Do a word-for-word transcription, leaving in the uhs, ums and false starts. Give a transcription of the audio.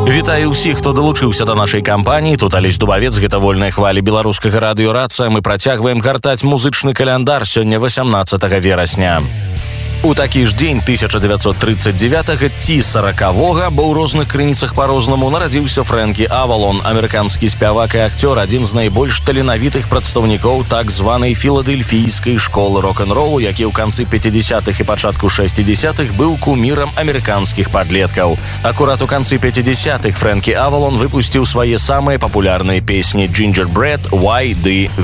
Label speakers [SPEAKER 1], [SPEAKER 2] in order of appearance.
[SPEAKER 1] Вітаю ўсіх, хто далучыўся да нашай кампаніі. Тут Алесь Дубавец, гэта вольныя хвалі беларускага радыё-рацыя. Мы працягваем гартаць музычны каляндар. Сёння васямнаццатага верасня. У такі ж дзень тысяча дзевяцьсот трыццаць дзевятага ці саракавога, бо ў розных крыніцах па-рознаму, нарадзіўся Фрэнкі Авалон, амерыканскі спявак і акцёр, адзін з найбольш таленавітых прадстаўнікоў так званай філадельфійскай школы рок-н-ролу, які ў канцы пяцідзясятых і пачатку шэсцідзясятых быў кумірам амерыканскіх падлеткаў. Акурат у канцы пяцідзясятых Фрэнкі Авалон выпусціў свае самыя папулярныя песні «Gingerbread», «Why» ды